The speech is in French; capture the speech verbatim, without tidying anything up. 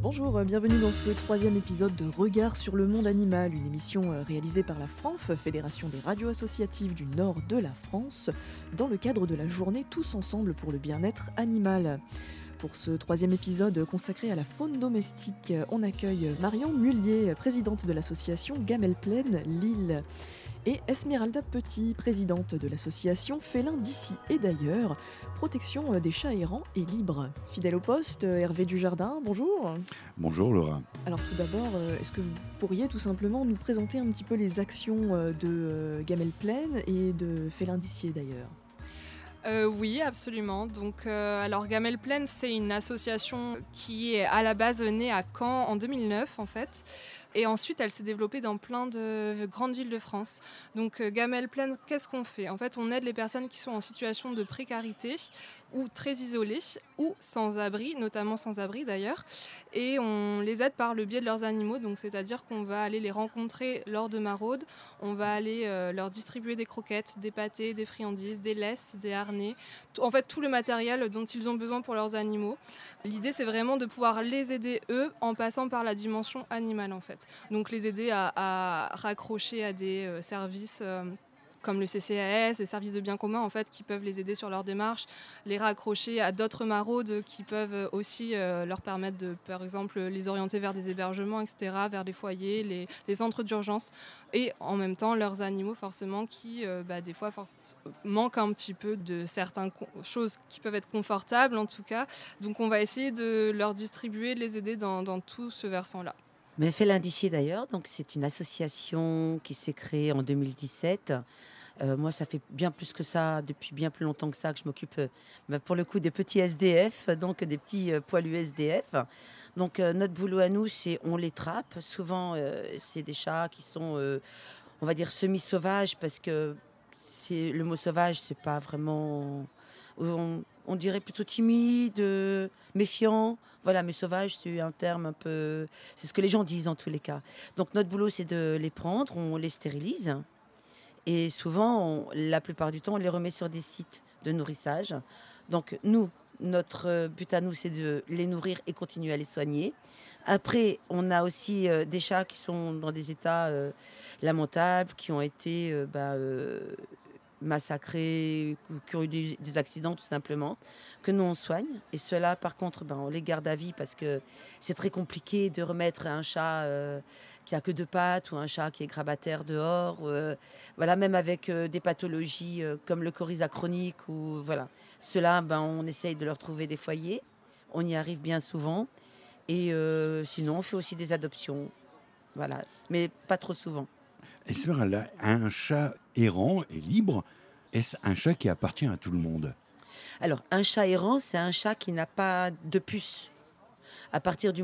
Bonjour, euh, bienvenue dans ce troisième épisode de Regard sur le monde animal, une émission euh, réalisée par la FRANF, Fédération des radios associatives du nord de la France, dans le cadre de la journée Tous ensemble pour le bien-être animal. Pour ce troisième épisode consacré à la faune domestique, on accueille Marion Mullier, présidente de l'association Gamelle Plaine Lille, et Esmeralda Petit, présidente de l'association Félins d'ici et d'ailleurs, protection des chats errants et libres. Fidèle au poste, Hervé Dujardin, bonjour. Bonjour Laura. Alors tout d'abord, est-ce que vous pourriez tout simplement nous présenter un petit peu les actions de Gamelle Plaine et de Félins d'ici et d'ailleurs ? Euh, oui, absolument. Donc, euh, alors Gamelle Plaine, c'est une association qui est à la base née à Caen en deux mille neuf en fait. Et ensuite, elle s'est développée dans plein de grandes villes de France. Donc, euh, Gamelle Plaine, qu'est-ce qu'on fait ? En fait, on aide les personnes qui sont en situation de précarité ou très isolées ou sans abri, notamment sans abri d'ailleurs. Et on les aide par le biais de leurs animaux. Donc, c'est-à-dire qu'on va aller les rencontrer lors de maraudes. On va aller euh, leur distribuer des croquettes, des pâtés, des friandises, des laisses, des harnais. Tout, en fait, tout le matériel dont ils ont besoin pour leurs animaux. L'idée, c'est vraiment de pouvoir les aider, eux, en passant par la dimension animale, en fait. Donc les aider à, à raccrocher à des euh, services euh, comme le C C A S, les services de biens communs en fait, qui peuvent les aider sur leur démarche, les raccrocher à d'autres maraudes qui peuvent aussi euh, leur permettre de, par exemple, les orienter vers des hébergements, et cetera, vers des foyers, les, les centres d'urgence, et en même temps leurs animaux forcément qui, euh, bah, des fois, forc- manquent un petit peu de certaines co- choses qui peuvent être confortables en tout cas. Donc on va essayer de leur distribuer, de les aider dans, dans tout ce versant-là. Mais Félins d'ici d'ailleurs, donc c'est une association qui s'est créée en deux mille dix-sept. Euh, moi, ça fait bien plus que ça, depuis bien plus longtemps que ça, que je m'occupe euh, bah, pour le coup des petits S D F, donc des petits euh, poilus S D F. Donc euh, notre boulot à nous, c'est on les trappe. Souvent, euh, c'est des chats qui sont, euh, on va dire, semi-sauvages, parce que c'est, le mot sauvage, c'est pas vraiment... On, on dirait plutôt timide, euh, méfiant. Voilà, mais sauvage, c'est un terme un peu... C'est ce que les gens disent en tous les cas. Donc notre boulot, c'est de les prendre, on les stérilise. Et souvent, on- la plupart du temps, on les remet sur des sites de nourrissage. Donc nous, notre but à nous, c'est de les nourrir et continuer à les soigner. Après, on a aussi euh, des chats qui sont dans des états euh, lamentables, qui ont été euh, bah, euh, massacrés, ou qui ont eu des, des accidents tout simplement, que nous on soigne. Et ceux-là, par contre, ben, on les garde à vie parce que c'est très compliqué de remettre un chat euh, qui a que deux pattes ou un chat qui est grabataire dehors. euh, voilà, même avec euh, des pathologies euh, comme le coryza chronique ou voilà. Ceux-là, ben, on essaye de leur trouver des foyers. On y arrive bien souvent. Et euh, sinon, on fait aussi des adoptions. Voilà, mais pas trop souvent. Esmeralda, un chat errant et libre, est-ce un chat qui appartient à tout le monde ? Alors, un chat errant, c'est un chat qui n'a pas de puce. À partir du